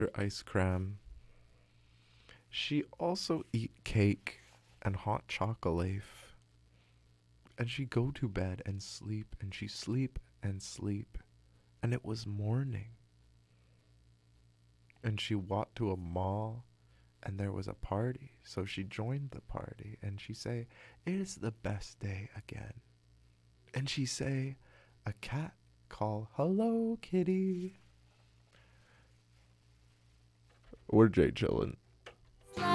Her ice cream. She also eat cake and hot chocolate. And she go to bed and sleep, and she sleep and sleep. And it was morning. And she walked to a mall, and there was a party. So she joined the party, and she say, "It is the best day again." And she say, "A cat call Hello Kitty." We're Jay chillin'.